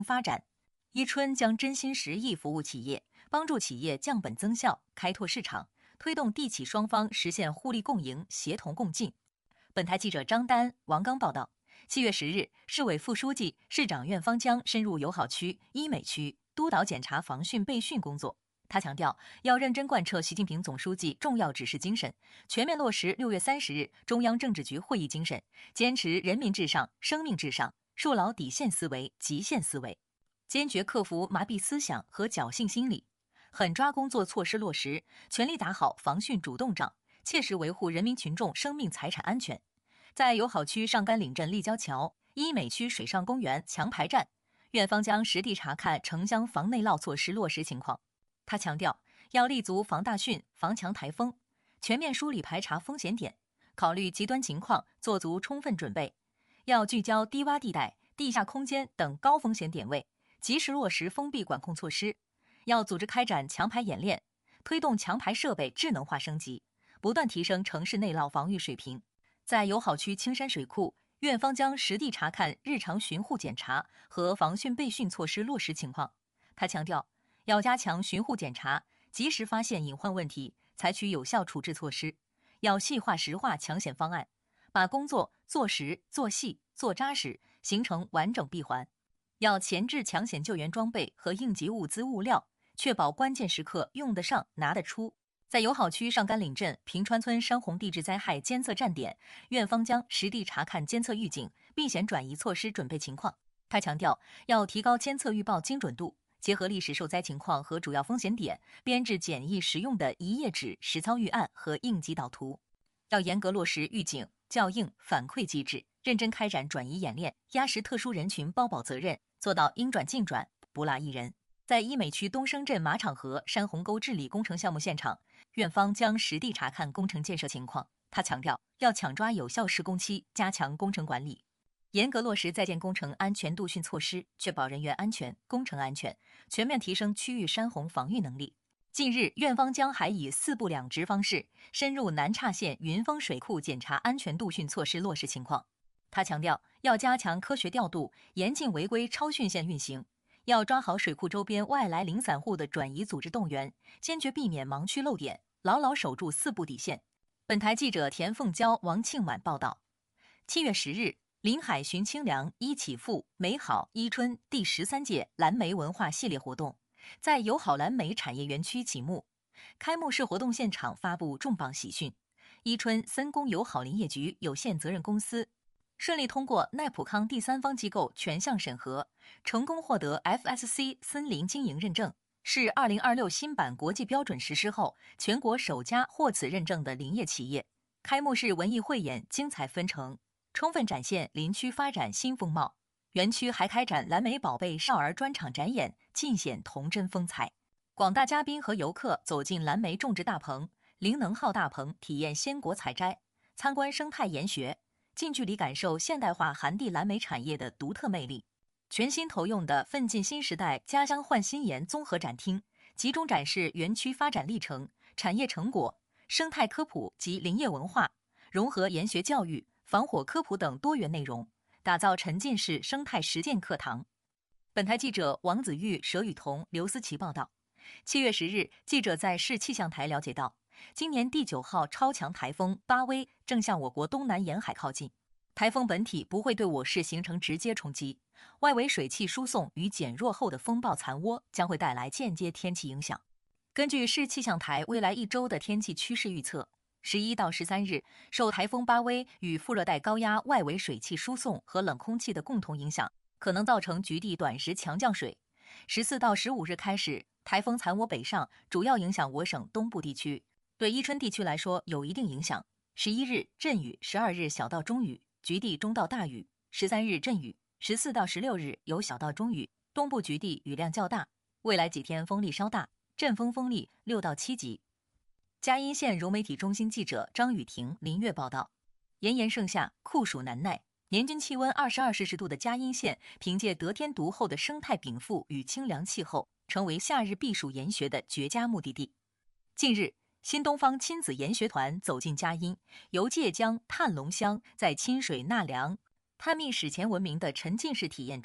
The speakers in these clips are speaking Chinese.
发展。伊春将真心实意服务企业，帮助企业降本增效，开拓市场，推动地企双方实现互利共赢、协同共进。本台记者张丹、王刚报道。7月10日，市委副书记、市长苑方江深入友好区、医美区，督导检查防汛备汛工作。他强调，要认真贯彻习近平总书记重要指示精神，全面落实6月30日中央政治局会议精神，坚持人民至上、生命至上，树牢底线思维、极限思维，坚决克服麻痹思想和侥幸心理，狠抓工作措施落实，全力打好防汛主动仗，切实维护人民群众生命财产安全。在友好区上甘岭镇立交桥、医美区水上公园强排站，苑方将实地查看城乡防内涝措施落实情况。他强调，要立足防大汛、防强台风，全面梳理排查风险点，考虑极端情况，做足充分准备。要聚焦低洼地带、地下空间等高风险点位，及时落实封闭管控措施。要组织开展强排演练，推动强排设备智能化升级，不断提升城市内涝防御水平。在友好区青山水库，苑方将实地查看日常巡护检查和防汛备汛措施落实情况。他强调，要加强巡护检查，及时发现隐患问题，采取有效处置措施。要细化实化抢险方案，把工作做实、做细、做扎实，形成完整闭环。要前置抢险救援装备和应急物资物料，确保关键时刻用得上、拿得出。在友好区上甘岭镇平川村山洪地质灾害监测站点，苑方将实地查看监测预警、避险转移措施准备情况。他强调，要提高监测预报精准度，结合历史受灾情况和主要风险点，编制简易实用的一页纸实操预案和应急导图。要严格落实预警、校应、反馈机制，认真开展转移演练，压实特殊人群包保责任，做到应转尽转，不落一人。在医美区东升镇马场河山洪沟治理工程项目现场，苑方将实地查看工程建设情况。他强调，要抢抓有效施工期，加强工程管理，严格落实在建工程安全度汛措施，确保人员安全、工程安全，全面提升区域山洪防御能力。近日，苑方将还以4部2值方式，深入南岔县云峰水库检查安全度汛措施落实情况。他强调，要加强科学调度，严禁违规超汛线运行。要抓好水库周边外来零散户的转移组织动员，坚决避免盲区漏点，牢牢守住4步底线。本台记者田凤娇、王庆满报道。7月10日，临海寻清凉，一起富美好伊春第13届蓝莓文化系列活动在友好蓝莓产业园区启幕。开幕式活动现场发布重磅喜讯：伊春森工友好林业局有限责任公司顺利通过奈普康第三方机构全项审核，成功获得 FSC 森林经营认证，是2026新版国际标准实施后全国首家获此认证的林业企业。开幕式文艺汇演精彩纷呈，充分展现林区发展新风貌。园区还开展蓝莓宝贝少儿专场展演，尽显童真风采。广大嘉宾和游客走进蓝莓种植大棚、灵能号大棚，体验鲜果采摘，参观生态研学，近距离感受现代化寒地蓝莓产业的独特魅力。全新投用的奋进新时代家乡焕新颜综合展厅，集中展示园区发展历程、产业成果、生态科普及林业文化，融合研学教育、防火科普等多元内容，打造沉浸式生态实践课堂。本台记者王子玉、佘雨桐、刘思琪报道。7月10日，记者在市气象台了解到，今年第9号超强台风巴威正向我国东南沿海靠近。台风本体不会对我市形成直接冲击，外围水汽输送与减弱后的风暴残涡将会带来间接天气影响。根据市气象台未来1周的天气趋势预测，11到13日，受台风巴威与副热带高压外围水汽输送和冷空气的共同影响，可能造成局地短时强降水。14到15日开始，台风残涡北上，主要影响我省东部地区，对伊春地区来说有一定影响。11日阵雨，12日小到中雨，局地中到大雨，13日阵雨，14到16日有小到中雨，东部局地雨量较大。未来几天风力稍大，阵风风力6到7级。嘉阴县融媒体中心记者张雨婷、林月报道。炎炎盛夏，酷暑难耐，年均气温22摄氏度的嘉阴县，凭借得天独厚的生态禀赋与清凉气候，成为夏日避暑研学的绝佳目的地。近日，新东方亲子研学团走进嘉阴，游界江、探龙乡，在清水纳凉、探秘史前文明的沉浸式体验中，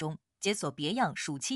解锁别样暑期